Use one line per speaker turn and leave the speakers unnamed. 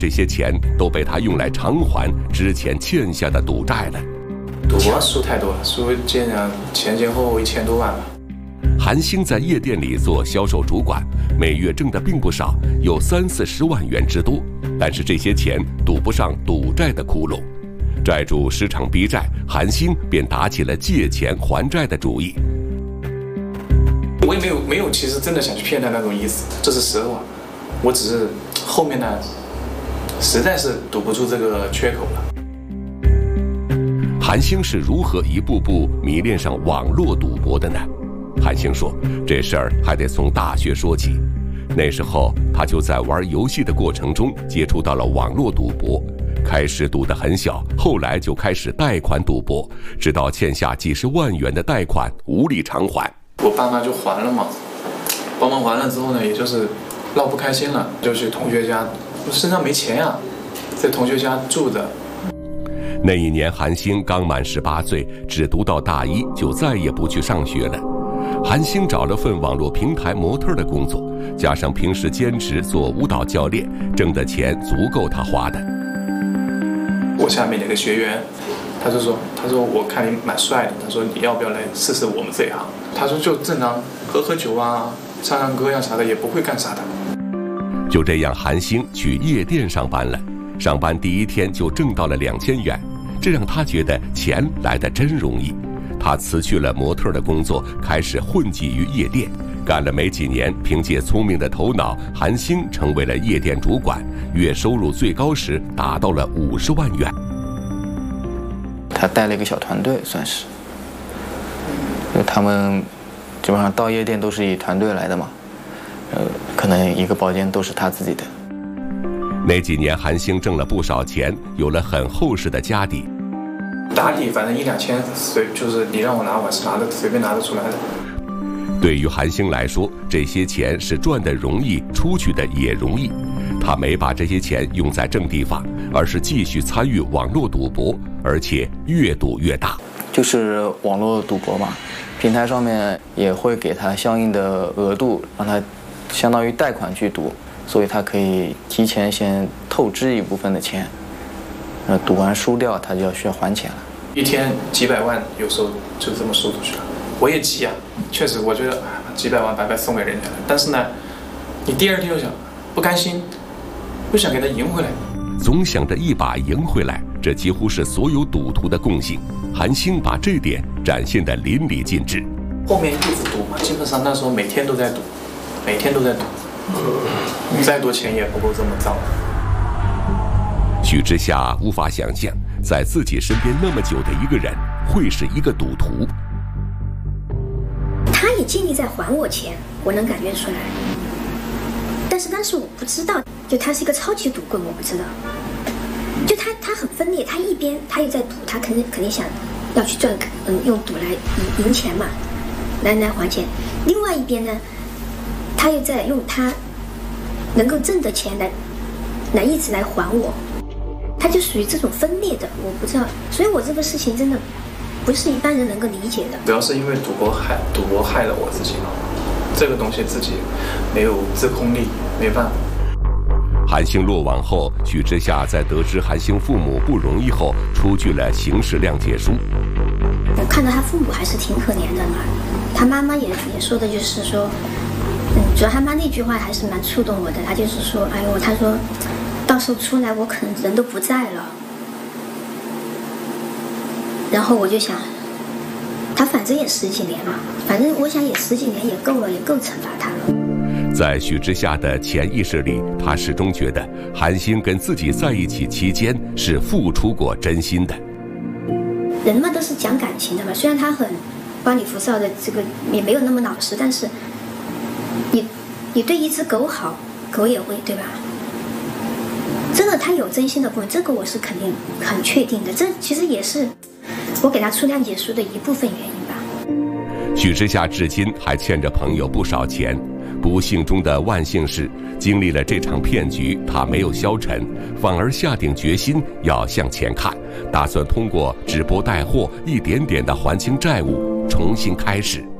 这些钱都被他用来偿还之前欠下的赌债了。
赌博输太多了，输前后1000多万吧。
韩星在夜店里做销售主管，每月挣的并不少，有30-40万元之多。但是这些钱堵不上赌债的窟窿，债主时常逼债，韩星便打起了借钱还债的主意。
我也没有，其实真的想去骗他那种意思，这是实话。我只是后面呢，实在是堵不住这个缺口了。
韩星是如何一步步迷恋上网络赌博的呢？韩星说，这事儿还得从大学说起。那时候他就在玩游戏的过程中接触到了网络赌博，开始赌得很小，后来就开始贷款赌博，直到欠下几十万元的贷款无力偿还。
我爸妈就还了嘛，帮忙还了之后呢，也就是闹不开心了，就去同学家，我身上没钱呀，在同学家住着。
那一年韩星刚满18岁，只读到大1就再也不去上学了。韩星找了份网络平台模特的工作，加上平时兼职做舞蹈教练，挣的钱足够他花的。
我下面有个学员，他说我看你蛮帅的，他说你要不要来试试我们这一行？他说就正常喝酒啊，唱歌呀啥的，也不会干啥的。
就这样，韩星去夜店上班了。上班第1天就挣到了2000元，这让他觉得钱来得真容易。他辞去了模特的工作，开始混迹于夜店。干了没几年，凭借聪明的头脑，韩星成为了夜店主管，月收入最高时达到了50万元。
他带了一个小团队，算是，他们基本上到夜店都是以团队来的嘛，可能一个包间都是他自己的。
那几年，韩星挣了不少钱，有了很厚实的家底。
打底反正1-2千，就是你让我拿，我是随便拿得出来的。
对于韩星来说，这些钱是赚得容易，出去的也容易。他没把这些钱用在正地方，而是继续参与网络赌博，而且越赌越大。
就是网络赌博嘛，平台上面也会给他相应的额度，让他相当于贷款去赌，所以他可以提前先透支一部分的钱。赌完输掉，他就需要还钱了。
一天几百万，有时候就这么输出去了。我也急啊，确实，我觉得几百万白白送给人家了。但是呢，你第2天又想不甘心，又想给他赢回来，
总想着一把赢回来，这几乎是所有赌徒的共性。韩星把这点展现得淋漓尽致。
后面一直赌嘛，基本上那时候每天都在赌，再多钱也不够这么糟。
许之夏无法想象，在自己身边那么久的一个人会是一个赌徒。
他也尽力在还我钱，我能感觉出来。但是当时我不知道，就他是一个超级赌棍，我不知道。就他很分裂，他一边他又在赌，他肯定想要去赚，用赌来赢钱嘛，来还钱。另外一边呢，他又在用他能够挣的钱来一直来还我。他就属于这种分裂的，我不知道，所以我这个事情真的不是一般人能够理解的。
主要是因为赌博害了我自己嘛，这个东西自己没有自控力，没办法。
韩星落网后，许之夏在得知韩星父母不容易后，出具了刑事谅解书。
我看到他父母还是挺可怜的嘛，他妈妈也说的就是说，主要他妈那句话还是蛮触动我的，他就是说，哎呦，他说。到时候出来，我可能人都不在了。然后我就想，他反正也10几年了，反正我想也10几年也够了，也够惩罚他了。
在许之夏的潜意识里，他始终觉得韩星跟自己在一起期间是付出过真心的。
人嘛都是讲感情的嘛，虽然他很花里胡哨的，这个也没有那么老实，但是你对一只狗好，狗也会，对吧？这个他有真心的部分，这个我是肯定很确定的，这其实也是我给他出谅解书的一部分原因吧。
许之夏至今还欠着朋友不少钱，不幸中的万幸是，经历了这场骗局，他没有消沉，反而下定决心要向前看，打算通过直播带货一点点的还清债务，重新开始。